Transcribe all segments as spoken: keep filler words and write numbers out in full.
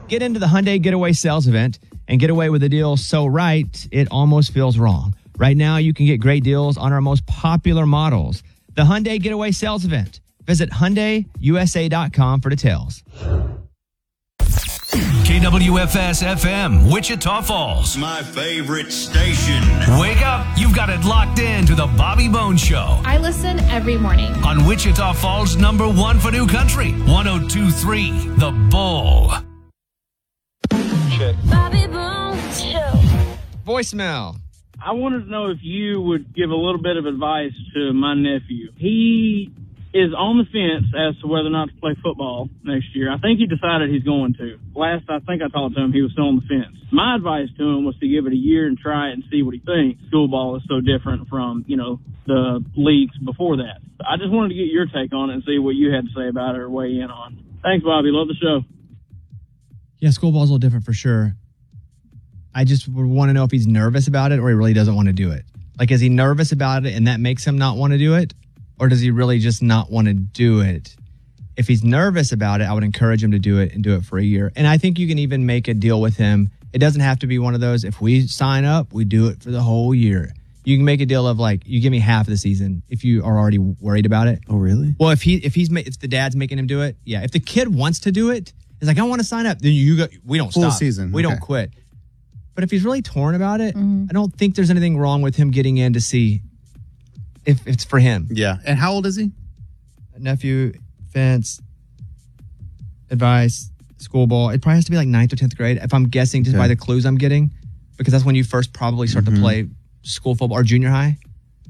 Get into the Hyundai Getaway Sales Event and get away with a deal so right, it almost feels wrong. Right now, you can get great deals on our most popular models. The Hyundai Getaway Sales Event. Visit Hyundai U S A dot com for details. K W F S F M, Wichita Falls. My favorite station. Wake up. You've got it locked in to the Bobby Bones Show. I listen every morning. On Wichita Falls, number one for new country. one oh two point three, The Bull. Bobby Bones Show. Voicemail. I wanted to know if you would give a little bit of advice to my nephew. He is on the fence as to whether or not to play football next year. I think he decided he's going to. Last I think I talked to him, he was still on the fence. My advice to him was to give it a year and try it and see what he thinks. School ball is so different from, you know, the leagues before that. I just wanted to get your take on it and see what you had to say about it or weigh in on. Thanks, Bobby. Love the show. Yeah, school ball's a little different for sure. I just would want to know if he's nervous about it or he really doesn't want to do it. Like, is he nervous about it and that makes him not want to do it? Or does he really just not want to do it? If he's nervous about it, I would encourage him to do it and do it for a year. And I think you can even make a deal with him. It doesn't have to be one of those, if we sign up, we do it for the whole year. You can make a deal of like, you give me half of the season if you are already worried about it. Oh, really? Well, if he if he's if the dad's making him do it, yeah. If the kid wants to do it, he's like, I want to sign up. Then you go, we don't Full stop. season. We okay. don't quit. But if he's really torn about it, Mm-hmm. I don't think there's anything wrong with him getting in to see if it's for him. Yeah. And how old is he? Nephew, fence, advice, school ball. It probably has to be like ninth or tenth grade, if I'm guessing just Okay. by the clues I'm getting, because that's when you first probably start Mhm. to play school football or junior high.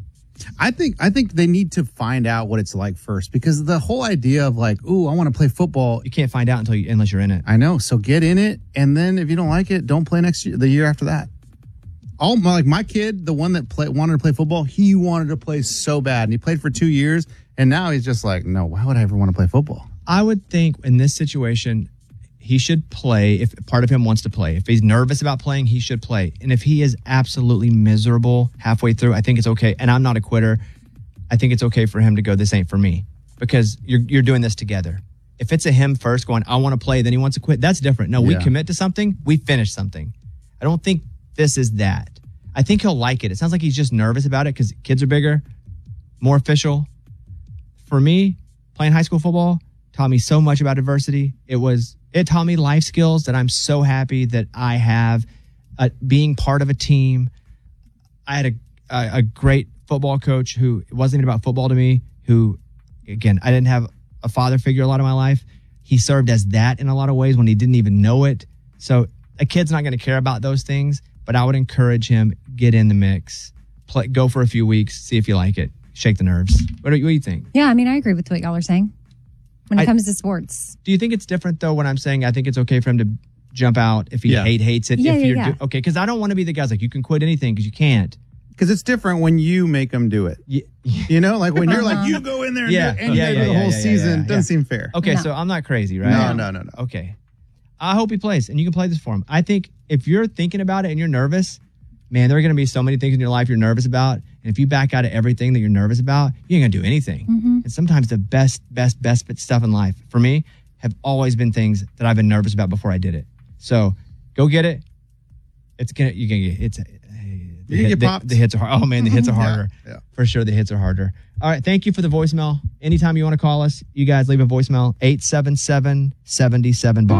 I think I think they need to find out what it's like first, because the whole idea of like, ooh, I want to play football. You can't find out until you, unless you're in it. I know. So get in it, and then if you don't like it, don't play next year. The year after that. All my, like my kid, the one that play, wanted to play football, he wanted to play so bad, and he played for two years, and now he's just like, no, why would I ever want to play football? I would think in this situation, he should play if part of him wants to play. If he's nervous about playing, he should play. And if he is absolutely miserable halfway through, I think it's okay. And I'm not a quitter. I think it's okay for him to go, this ain't for me, because you're you're doing this together. If it's a him first going, I want to play, then he wants to quit, that's different. No, we Yeah. commit to something, we finish something. I don't think this is that. I think he'll like it. It sounds like he's just nervous about it because kids are bigger, more official. For me, playing high school football taught me so much about adversity. It was it taught me life skills that I'm so happy that I have. Uh, being part of a team. I had a, a a great football coach who it wasn't even about football to me. Who, again, I didn't have a father figure a lot of my life. He served as that in a lot of ways when he didn't even know it. So a kid's not going to care about those things. But I would encourage him, get in the mix, play, go for a few weeks, see if you like it, shake the nerves. What do, what do you think? Yeah, I mean, I agree with what y'all are saying when it I- comes to sports. Do you think it's different, though, when I'm saying I think it's okay for him to jump out if he Yeah. hate hates it? Yeah, if yeah, you're yeah. Do, okay, because I don't want to be the guys like, you can quit anything because you can't. Because it's different when you make them do it. Yeah. You know, like when you're like, you go in there and, Yeah. do, and Yeah, you do yeah, the yeah, whole yeah, yeah, season. yeah, yeah. Doesn't seem fair. Okay, No. so I'm not crazy, right? No, no, no, no. Okay. I hope he plays, and you can play this for him. I think if you're thinking about it and you're nervous, man, there are going to be so many things in your life you're nervous about. And if you back out of everything that you're nervous about, you ain't going to do anything. Mm-hmm. And sometimes the best, best, best stuff in life, for me, have always been things that I've been nervous about before I did it. So go get it. It's going to, you're going to get, it's, the, You hit- get the, popped. the hits are hard. Oh, man, the hits are Yeah, harder. yeah. For sure, the hits are harder. All right, thank you for the voicemail. Anytime you want to call us, you guys leave a voicemail, eight seven seven, seven seven, B O B.